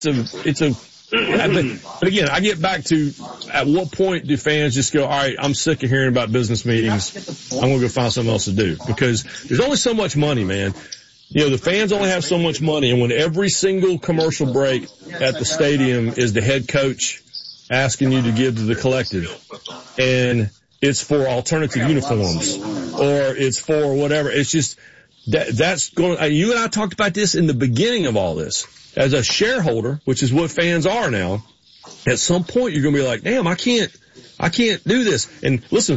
But again, I get back to at what point do fans just go, all right, I'm sick of hearing about business meetings. I'm going to go find something else to do, because there's only so much money, man. You know, the fans only have so much money, and when every single commercial break at the stadium is the head coach asking you to give to the collective, and it's for alternative uniforms or it's for whatever, it's just that's going. You and I talked about this in the beginning of all this. As a shareholder, which is what fans are now, at some point you're going to be like, damn, I can't do this. And listen,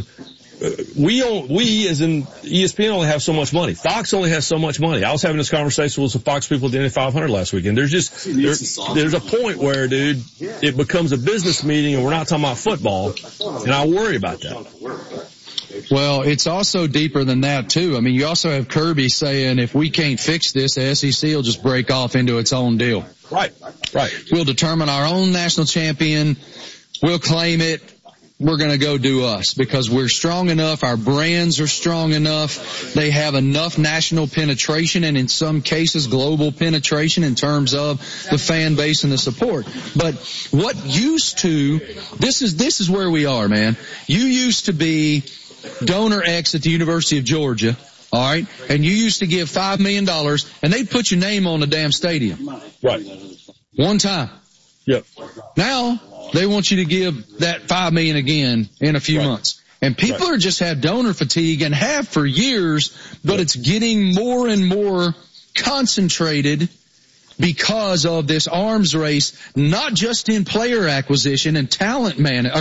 we as in ESPN only have so much money. Fox only has so much money. I was having this conversation with some Fox people at the NA500 last week, and there's a point where, dude, it becomes a business meeting and we're not talking about football, and I worry about that. Well, it's also deeper than that, too. I mean, you also have Kirby saying if we can't fix this, the SEC will just break off into its own deal. Right. We'll determine our own national champion. We'll claim it. We're going to go do us because we're strong enough. Our brands are strong enough. They have enough national penetration and in some cases global penetration in terms of the fan base and the support. But what used to, this is where we are, man. You used to be donor X at the University of Georgia, all right, and you used to give $5 million, and they'd put your name on the damn stadium. Right. One time. Yep. Now they want you to give that $5 million again in a few months. And people are just have donor fatigue and have for years, but it's getting more and more concentrated because of this arms race, not just in player acquisition and talent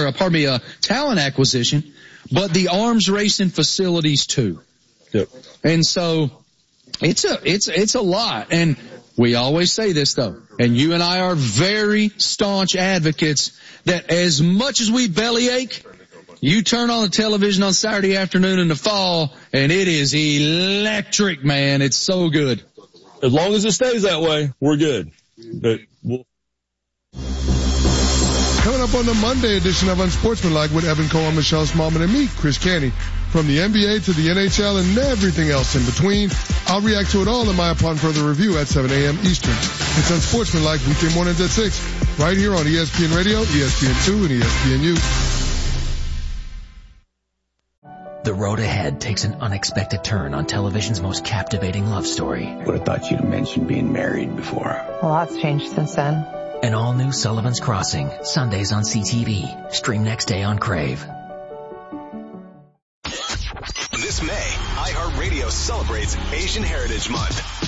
acquisition, but the arms race in facilities too. Yep. And so it's a lot. And we always say this though, and you and I are very staunch advocates that as much as we bellyache, you turn on the television on Saturday afternoon in the fall and it is electric, man. It's so good. As long as it stays that way, we're good. But Coming up on the Monday edition of Unsportsmanlike with Evan Cohen, Michelle Smallman, and me, Chris Canty. From the NBA to the NHL and everything else in between, I'll react to it all in my Upon Further Review at 7 a.m. Eastern. It's Unsportsmanlike weekday mornings at 6, right here on ESPN Radio, ESPN2, and ESPNU. The road ahead takes an unexpected turn on television's most captivating love story. Would have thought you'd have mentioned being married before. A lot's changed since then. An all-new Sullivan's Crossing, Sundays on CTV. Stream next day on Crave. This May, iHeartRadio celebrates Asian Heritage Month.